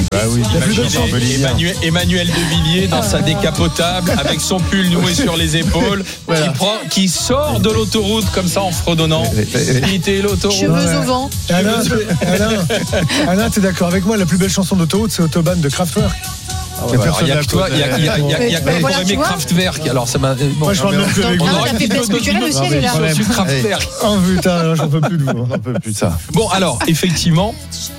Bah oui, Emmanuel de Villiers dans sa décapotable avec son pull noué sur les épaules, Voilà. qui sort de l'autoroute comme ça en fredonnant. Quitter l'autoroute. Cheveux au vent. Alain, t'es d'accord avec moi, la plus belle chanson d'autoroute, c'est Autobahn de Kraftwerk. Il y a que toi, il y a que pour aimer Kraftwerk. Alors ça m'a. Moi, je parle même plus avec vous. La faiblesse culturelle aussi, elle est là. Sur Kraftwerk. Oh putain, j'en peux plus de vous. On n'en peut plus de ça. Bon, alors, effectivement,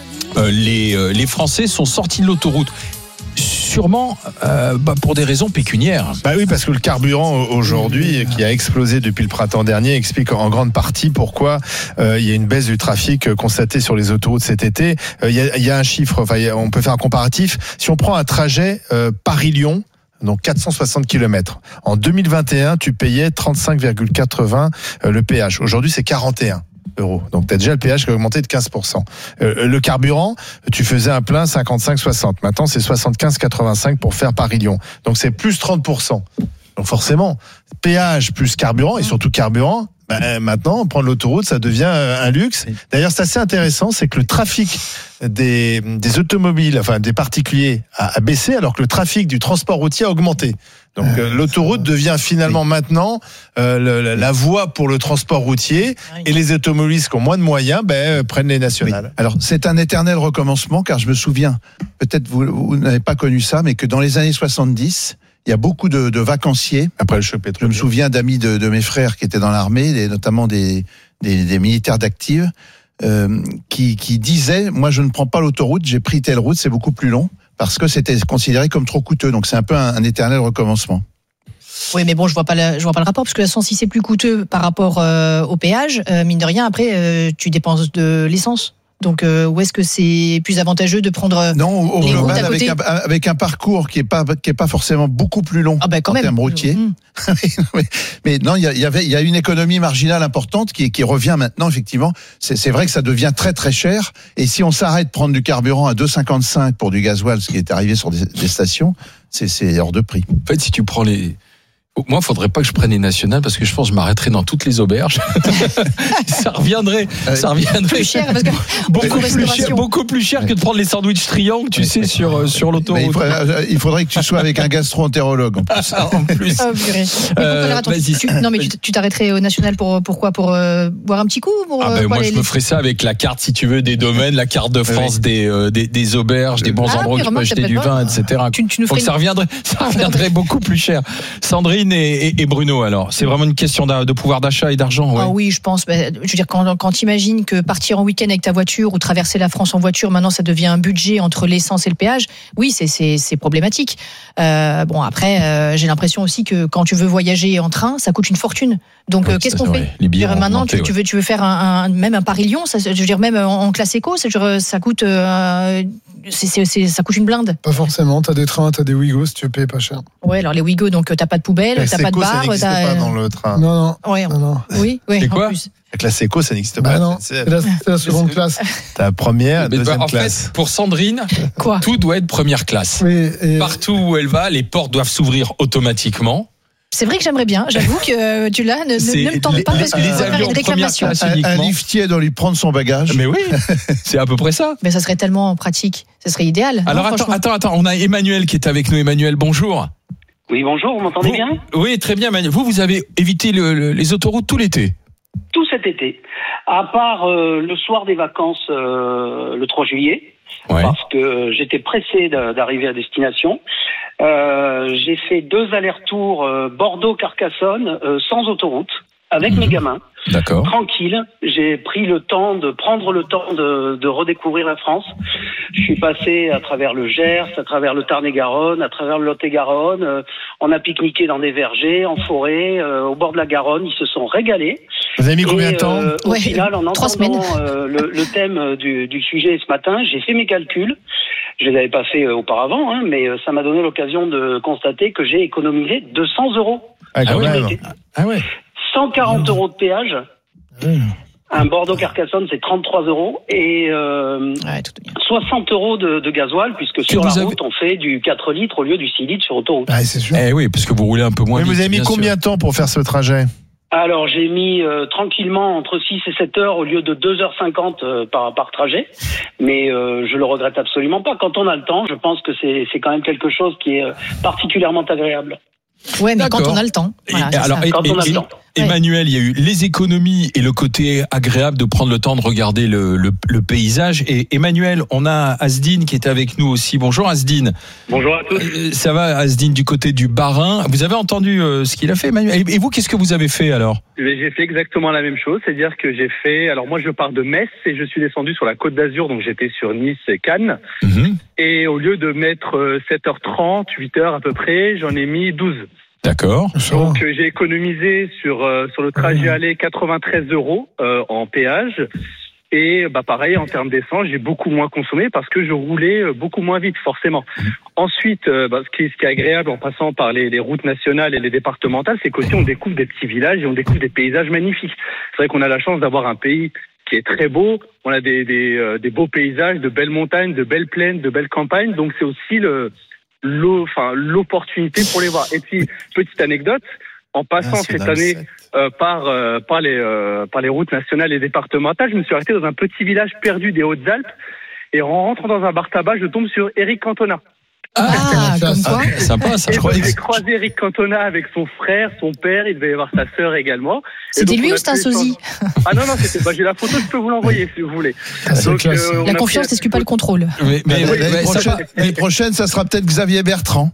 les Français sont sortis de l'autoroute. Sûrement pour des raisons pécuniaires. Bah oui, parce que le carburant aujourd'hui, qui a explosé depuis le printemps dernier, explique en grande partie pourquoi il y a une baisse du trafic constatée sur les autoroutes cet été. Il y a un chiffre, on peut faire un comparatif. Si on prend un trajet Paris-Lyon, donc 460 km. En 2021, tu payais 35,80 le péage. Aujourd'hui, c'est 41 €. Donc, tu as déjà le péage qui a augmenté de 15%. Le carburant, tu faisais un plein 55,60. Maintenant, c'est 75,85 pour faire Paris-Lyon. Donc, c'est plus 30%. Donc, forcément, péage plus carburant, et surtout carburant, maintenant, prendre l'autoroute, ça devient un luxe. D'ailleurs, c'est assez intéressant, c'est que le trafic des automobiles, enfin des particuliers, a baissé, alors que le trafic du transport routier a augmenté. Donc l'autoroute devient finalement maintenant la voie pour le transport routier, et les automobilistes qui ont moins de moyens prennent les nationales. Oui. Alors c'est un éternel recommencement, car je me souviens, peut-être vous n'avez pas connu ça, mais que dans les années 70, il y a beaucoup de vacanciers. Après le choc Je pétrolier. me souviens d'amis de mes frères qui étaient dans l'armée, notamment des militaires d'active, qui disaient, moi je ne prends pas l'autoroute, j'ai pris telle route, c'est beaucoup plus long, parce que c'était considéré comme trop coûteux. Donc c'est un peu un éternel recommencement. Oui, mais bon, je vois pas le rapport, parce que si c'est plus coûteux par rapport au péage, mine de rien, après, tu dépenses de l'essence. Donc, où est-ce que c'est plus avantageux de prendre Non, au les routes global, à côté avec un parcours qui est pas forcément beaucoup plus long quand en même. termes routiers. Mais non, il y a une économie marginale importante qui revient maintenant, effectivement. C'est vrai que ça devient très très cher. Et si on s'arrête de prendre du carburant à 2,55 pour du gasoil, ce qui est arrivé sur des stations, c'est hors de prix. En fait, si tu prends moi, il faudrait pas que je prenne les nationales, parce que je pense que je m'arrêterais dans toutes les auberges. ça reviendrait plus cher, parce que beaucoup plus cher que de prendre les sandwichs triangles, tu sais, sur l'autoroute. Il faudrait que tu sois avec un gastro-entérologue en plus. En plus. Oh, purée. Mais tu t'arrêterais au national pourquoi? Pour boire un petit coup? Moi, je me ferais ça avec la carte, si tu veux, des domaines, la carte de France des auberges, des bons endroits où tu peux acheter du vin, etc. Donc ça reviendrait beaucoup plus cher. Sandrine et Bruno, alors, c'est vraiment une question de pouvoir d'achat et d'argent. Ouais. Ah oui, je pense. Je veux dire, quand tu imagines que partir en week-end avec ta voiture ou traverser la France en voiture, maintenant ça devient un budget entre l'essence et le péage. Oui, c'est problématique. Après, j'ai l'impression aussi que quand tu veux voyager en train, ça coûte une fortune. Donc, qu'est-ce qu'on fait? Les billets maintenant, tu veux faire même un Paris-Lyon, je veux dire, même en classe éco, ça coûte. Ça coûte une blinde. Pas forcément, t'as des trains, t'as des Ouigo, si tu veux payer pas cher. Ouais, alors les Ouigo, donc t'as pas de poubelle, t'as pas de bar. Ça n'existe pas dans le train. Non. Ouais, non. Oui, c'est quoi? En plus. La classe éco, ça n'existe pas. Non, c'est la seconde classe. T'as la première, deuxième classe. En fait, pour Sandrine, quoi? Tout doit être première classe. Oui, Partout où elle va, les portes doivent s'ouvrir automatiquement. C'est vrai que j'aimerais bien, j'avoue que tu l'as, ne me tente pas, parce que ça va faire une réclamation. Un liftier doit lui prendre son bagage. Mais oui, c'est à peu près ça. Mais ça serait tellement pratique, ça serait idéal. Alors attends, on a Emmanuel qui est avec nous. Emmanuel, bonjour. Oui, bonjour, vous m'entendez bien? Oui, très bien, Emmanuel. Vous avez évité les autoroutes tout l'été? Tout cet été, à part le soir des vacances le 3 juillet, parce que j'étais pressé d'arriver à destination. J'ai fait 2 allers-retours Bordeaux-Carcassonne sans autoroute, avec mes gamins. D'accord. Tranquille. J'ai pris le temps de redécouvrir la France. Je suis passé à travers le Gers, à travers le Tarn-et-Garonne, à travers le Lot-et-Garonne. On a pique-niqué dans des vergers, en forêt, au bord de la Garonne. Ils se sont régalés. Vous avez mis combien de temps? Au final, en 3 semaines. entendant le thème du sujet ce matin, j'ai fait mes calculs. Je les avais pas fait auparavant, mais ça m'a donné l'occasion de constater que j'ai économisé 200 €. Ah ouais. 140 € de péage. Un Bordeaux-Carcassonne, c'est 33 € et 60 € de gasoil, puisque sur la route, on fait du 4 litres au lieu du 6 litres sur autoroute. Ah, c'est sûr. Oui, parce que vous roulez un peu moins Mais vite. vous avez mis combien de temps pour faire ce trajet? Alors, j'ai mis tranquillement entre 6 et 7 heures au lieu de 2h50 par trajet. Mais je le regrette absolument pas. Quand on a le temps, je pense que c'est quand même quelque chose qui est particulièrement agréable. Ouais, mais quand on a le temps. Voilà, quand on a le temps. Emmanuel, il y a eu les économies et le côté agréable de prendre le temps de regarder le paysage. Et Emmanuel, on a Asdine qui est avec nous aussi. Bonjour Asdine. Bonjour à tous. Ça va Asdine du côté du Bas-Rhin. Vous avez entendu ce qu'il a fait Emmanuel? Et vous, qu'est-ce que vous avez fait alors? J'ai fait exactement la même chose, c'est-à-dire que j'ai fait... Alors moi je pars de Metz et je suis descendu sur la Côte d'Azur, donc j'étais sur Nice et Cannes. Et au lieu de mettre 7h30, 8h à peu près, j'en ai mis 12. D'accord. Donc j'ai économisé sur le trajet aller 93 € en péage. Et pareil, en termes d'essence, j'ai beaucoup moins consommé parce que je roulais beaucoup moins vite, forcément. Ensuite, ce qui est agréable en passant par les routes nationales et les départementales, c'est qu'aussi on découvre des petits villages et on découvre des paysages magnifiques. C'est vrai qu'on a la chance d'avoir un pays qui est très beau. On a des beaux paysages, de belles montagnes, de belles plaines, de belles campagnes. Donc c'est aussi l'opportunité pour les voir. Et puis, petite anecdote, en passant cette année par les routes nationales et départementales, je me suis arrêté dans un petit village perdu des Hautes-Alpes et en rentrant dans un bar tabac, je tombe sur Eric Cantona. Comme quoi. Sympa, ça. J'ai croisé Eric Cantona avec son frère, son père, il devait y avoir sa sœur également. C'était lui ou c'était un sosie? Ah non, j'ai la photo, je peux vous l'envoyer si vous voulez. Donc, la confiance n'exclut pas le contrôle. Mais l'année prochaine, ça sera peut-être Xavier Bertrand.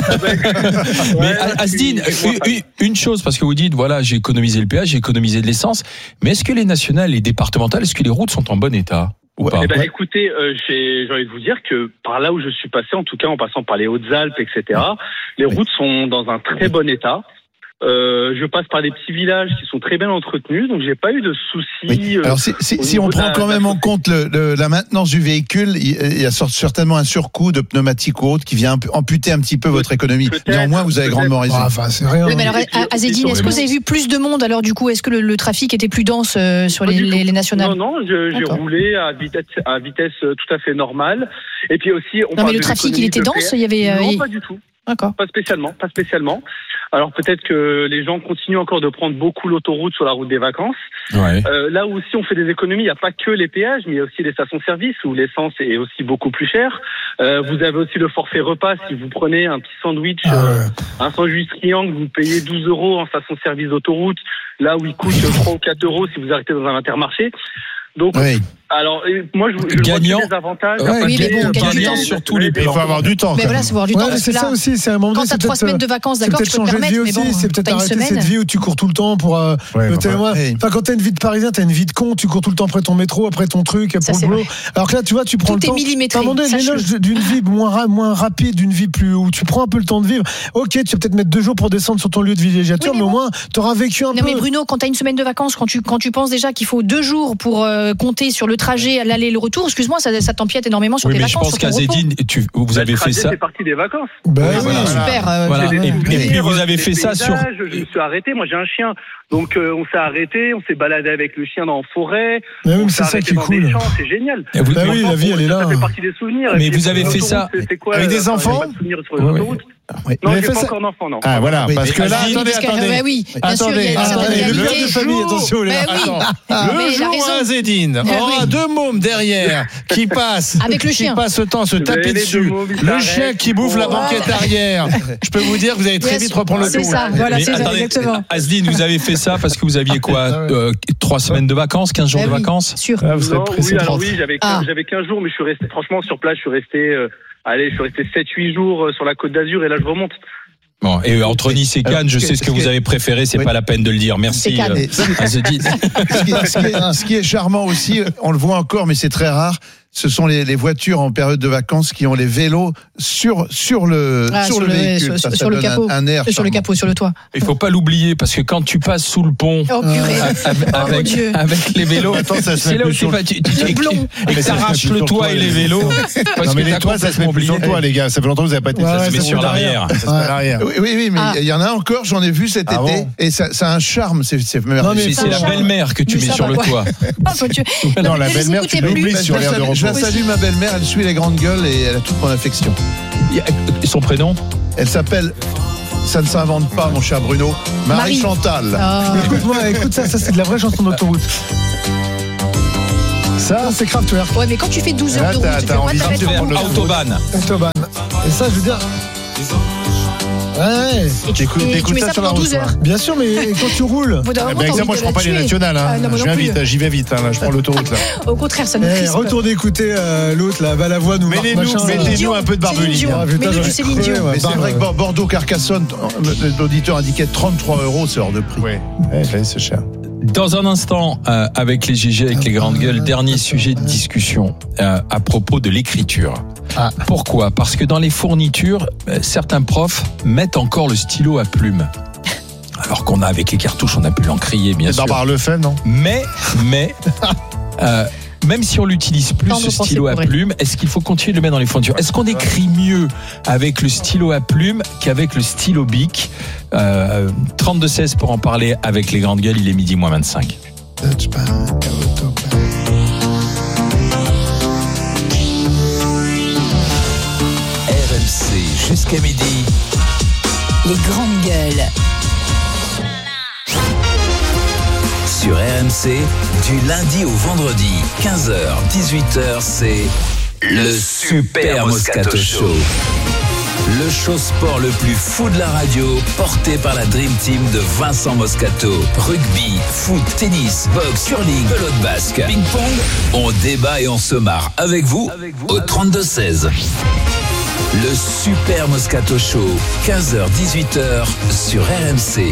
Mais Asdine, une chose, parce que vous dites, voilà, j'ai économisé le péage, j'ai économisé de l'essence, mais est-ce que les nationales, les départementales, est-ce que les routes sont en bon état? Écoutez, j'ai envie de vous dire que par là où je suis passé, en tout cas en passant par les Hautes-Alpes, etc., les routes sont dans un très bon état. Je passe par des petits villages qui sont très bien entretenus, donc j'ai pas eu de soucis. Alors si on prend quand même en compte la maintenance du véhicule, il y a certainement un surcoût de pneumatiques ou autres qui vient amputer un petit peu votre économie. Néanmoins, vous avez grandement raison. C'est rien. Oui, mais alors, Azedine, est-ce que vous avez vu plus de monde alors du coup? Est-ce que le trafic était plus dense sur les nationales? Non, j'ai roulé à vitesse tout à fait normale. Et puis aussi, non, mais le trafic, il était dense? Il y avait non, pas du tout. D'accord. Pas spécialement. Alors peut-être que les gens continuent encore de prendre beaucoup l'autoroute sur la route des vacances. Ouais. Là où aussi on fait des économies, il n'y a pas que les péages, mais il y a aussi les stations-service où l'essence est aussi beaucoup plus chère. Vous avez aussi le forfait repas. Si vous prenez un petit sandwich, un sandwich triangle, vous payez 12 € en station-service d'autoroute, là où il coûte 3 ou 4 € si vous arrêtez dans un Intermarché. Donc, alors, moi, je gagnant vois des avantages. Oui, mais bon, gagnant sur tous les Il faut avoir du temps. Mais voilà, c'est avoir du temps. C'est ça aussi, c'est un moment donné. Quand t'as 3 semaines de vacances, d'accord, tu peux te permettre, mais bon, c'est peut-être arrêter cette vie où tu cours tout le temps pour. Quand t'as une vie de Parisien, t'as une vie de con, tu cours tout le temps après ton métro, après ton truc, pour le boulot. Alors que là, tu vois, tu prends le temps. Tout est millimétré. À un moment donné, l'éloge d'une vie moins rapide, d'une vie plus où tu prends un peu le temps de vivre. Ok, tu vas peut-être mettre 2 jours pour descendre sur ton lieu de villégiature, mais au moins, t'auras vécu un peu. Non, mais Bruno, quand t'as une semaine de vacances, quand tu penses déjà qu'il faut 2 jours pour compter sur le trajet à l'aller le retour, excuse-moi, ça t'empiète énormément sur tes vacances. Je pense qu'Azedine, vous avez fait ça. C'est partie des vacances. Super. Voilà. Et puis vous avez fait ça sur. Je me suis arrêté. Moi, j'ai un chien, donc on s'est arrêté, on s'est baladé avec le chien dans la forêt. C'est ça qui est cool. C'est génial. Oui, la vie, elle est là. Ça fait partie des souvenirs. Mais vous avez fait ça avec des enfants? Non, j'ai pas encore d'enfant, non. Ah voilà, parce que là, attendez. Oui, bien sûr, il y a le père de famille, attention. Le jour où Azedine aura 2 mômes derrière qui passent, avec le chien, qui passent le temps à se taper dessus, le chien qui bouffe la banquette arrière, je peux vous dire que vous allez très vite reprendre le tour. C'est ça, voilà, c'est ça, exactement. Azedine, vous avez fait ça parce que vous aviez quoi, 3 semaines de vacances, 15 jours de vacances? Sûr. Oui, j'avais 15 jours, mais je suis resté, franchement, sur place, je suis resté 7-8 jours sur la Côte d'Azur et là je remonte. Bon, et entre Nice et Cannes, je sais ce que vous avez préféré, c'est pas la peine de le dire. Merci. Ce qui est charmant aussi, on le voit encore, mais c'est très rare. Ce sont les voitures en période de vacances qui ont les vélos sur le véhicule. Sur le capot. Un air sur le capot, sur le toit. Il faut pas l'oublier parce que quand tu passes sous le pont avec les vélos, c'est là où tu t'arraches le toit et les vélos. Non mais les toits, ça se met plus sur le toit, les gars. Ça fait longtemps que vous n'avez pas été. Ça se met sur l'arrière. Oui, mais il y en a encore. J'en ai vu cet été et ça a un charme. C'est merveilleux. C'est la belle-mère que tu mets sur le toit. Non, la belle-mère, tu l'oublies sur l'air de repos. Je la salue, ma belle-mère, elle suit les grandes gueules et elle a toute mon affection. Son prénom? Elle s'appelle ça ne s'invente pas, mon cher Bruno. Marie Chantal. Écoute ça c'est de la vraie chanson d'autoroute. Ça, c'est Kraftwerk. Ouais, mais quand tu fais 12 heures de route, tu fais pas de la mettre Autobahn. Et ça, je veux dire. Ouais. Et tu mets ça pendant 12 heures. Bien sûr, mais quand tu roules. Moi, je prends pas les nationales. Je viens vite, j'y vais vite. Là, je prends l'autoroute. Là. Au contraire, ça nous crispe. Retournez écouter l'autre, là, Balavoine ou mettez-nous un peu de Barbelivie. Mettez du Céline Dion. Mais c'est vrai que Bordeaux-Carcassonne, l'auditeur indiquait 33 €, c'est hors de prix. Oui, c'est cher. Dans un instant, avec les GG, avec les grandes gueules, dernier sujet de discussion à propos de l'écriture. Pourquoi ? Parce que dans les fournitures, certains profs mettent encore le stylo à plume. Alors qu'on a avec les cartouches, on a pu l'encrier, bien sûr. Barbara Lefebvre, non ? Mais même si on l'utilise plus, ce stylo à plume, est-ce qu'il faut continuer de le mettre dans les fournitures ? Est-ce qu'on écrit mieux avec le stylo à plume qu'avec le stylo bic ? 32-16 pour en parler avec les grandes gueules, il est 12:25. RMC jusqu'à midi. Les grandes gueules. Sur RMC, du lundi au vendredi, 15h, 18h, c'est le Super Moscato Show. Le show sport le plus fou de la radio, porté par la Dream Team de Vincent Moscato. Rugby, foot, tennis, boxe, curling, pelote basque, ping-pong. On débat et on se marre avec vous au 32-16. Le Super Moscato Show, 15h-18h sur RMC.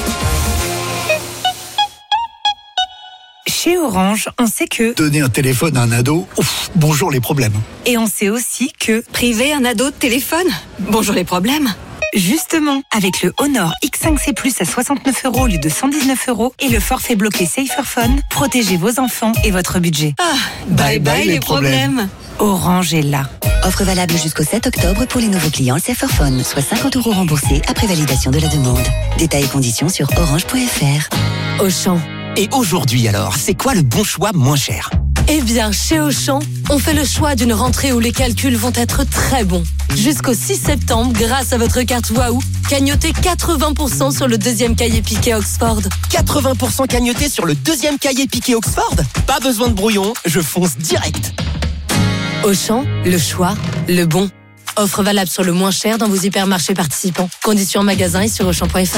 Chez Orange, on sait que donner un téléphone à un ado, bonjour les problèmes. Et on sait aussi que priver un ado de téléphone, bonjour les problèmes. Justement, avec le Honor X5C Plus à 69 € au lieu de 119 € et le forfait bloqué Saferphone, protégez vos enfants et votre budget. Bye bye les problèmes. Orange est là. Offre valable jusqu'au 7 octobre pour les nouveaux clients Saferphone, soit 50 € remboursés après validation de la demande. Détails et conditions sur orange.fr. Auchan. Et aujourd'hui alors, c'est quoi le bon choix moins cher ? Eh bien, chez Auchan, on fait le choix d'une rentrée où les calculs vont être très bons. Jusqu'au 6 septembre, grâce à votre carte Waouh, cagnotez 80% sur le deuxième cahier piqué Oxford. 80% cagnoté sur le deuxième cahier piqué Oxford ? Pas besoin de brouillon, je fonce direct. Auchan, le choix, le bon. Offre valable sur le moins cher dans vos hypermarchés participants. Conditions en magasin et sur Auchan.fr.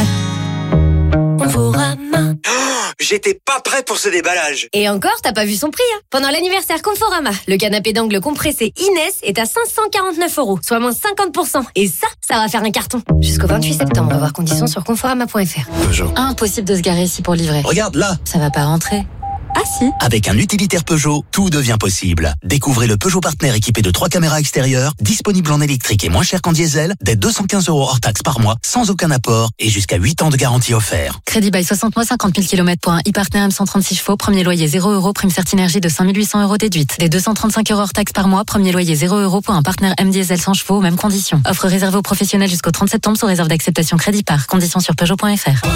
Conforama. J'étais pas prêt pour ce déballage. Et encore, t'as pas vu son prix, hein. Pendant l'anniversaire Conforama, le canapé d'angle compressé Inès est à 549 €, soit moins 50%. Et ça va faire un carton. Jusqu'au 28 septembre, voir conditions sur conforama.fr. Peugeot. Impossible de se garer ici pour livrer. Regarde là. Ça va pas rentrer. Ah si. Avec un utilitaire Peugeot, tout devient possible. Découvrez le Peugeot Partner équipé de 3 caméras extérieures, disponible en électrique et moins cher qu'en diesel, dès 215 € hors taxe par mois, sans aucun apport et jusqu'à 8 ans de garantie offert. Crédit by 60 mois, 50 000 km pour un e-Partner M136 chevaux, premier loyer 0 €, prime Certinergie de 5 800 € déduite. Dès 235 € hors taxe par mois, premier loyer 0 € pour un Partner M diesel 100 chevaux, mêmes conditions. Offre réservée aux professionnels jusqu'au 30 septembre sous réserve d'acceptation crédit par. Conditions sur Peugeot.fr.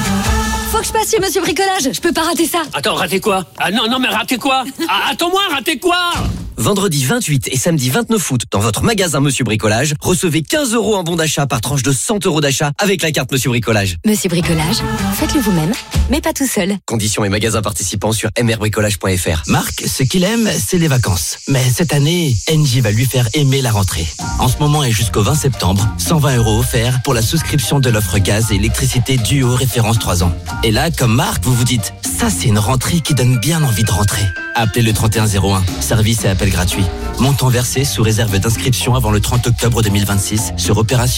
Faut que je passe chez Monsieur Bricolage, je peux pas rater ça. Attends, rater quoi ? Ah non, mais rater quoi ? Attends-moi, rater quoi ? Vendredi 28 et samedi 29 août, dans votre magasin Monsieur Bricolage, recevez 15 € en bon d'achat par tranche de 100 € d'achat avec la carte Monsieur Bricolage. Monsieur Bricolage, faites-le vous-même, mais pas tout seul. Conditions et magasins participants sur mrbricolage.fr. Marc, ce qu'il aime, c'est les vacances. Mais cette année, Engie va lui faire aimer la rentrée. En ce moment et jusqu'au 20 septembre, 120 € offerts pour la souscription de l'offre gaz et électricité Duo référence 3 ans. Et là, comme Marc, vous vous dites, ça c'est une rentrée qui donne bien envie de rentrer. Appelez le 3101, service et appel gratuit. Montant versé sous réserve d'inscription avant le 30 octobre 2026 sur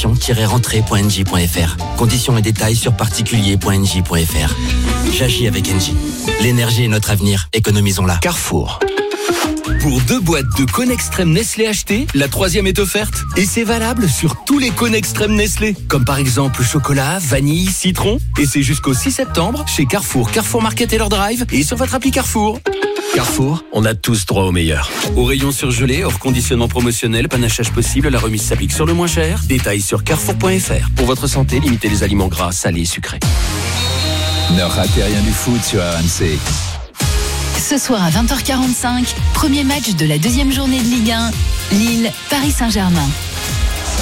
opération-rentrée.engie.fr. Conditions et détails sur particulier.engie.fr. J'agis avec Engie. L'énergie est notre avenir, économisons-la. Carrefour. Pour 2 boîtes de Cône Extrême Nestlé achetées, la 3e est offerte. Et c'est valable sur tous les Cônes Extrême Nestlé. Comme par exemple chocolat, vanille, citron. Et c'est jusqu'au 6 septembre chez Carrefour, Carrefour Market et leur drive et sur votre appli Carrefour. Carrefour, on a tous droit au meilleur. Au rayon surgelé, hors conditionnement promotionnel, panachage possible, la remise s'applique sur le moins cher. Détails sur carrefour.fr. Pour votre santé, limitez les aliments gras, salés et sucrés. Ne ratez rien du foot sur RMC. Ce soir à 20h45, premier match de la 2e journée de Ligue 1, Lille, Paris Saint-Germain.